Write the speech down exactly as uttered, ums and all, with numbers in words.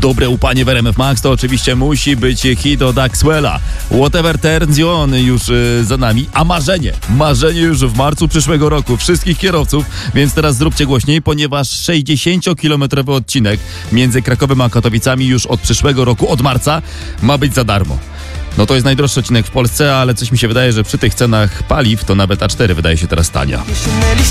dobre upanie w R M F Max to oczywiście musi być hit od Axwella. Whatever turns you on już yy, za nami, a marzenie, marzenie już w marcu przyszłego roku wszystkich kierowców, więc teraz zróbcie głośniej, ponieważ sześćdziesięciokilometrowy odcinek między Krakowem a Katowicami już od przyszłego roku, od marca, ma być za darmo. No to jest najdroższy odcinek w Polsce, ale coś mi się wydaje, że przy tych cenach paliw to nawet A cztery wydaje się teraz tania.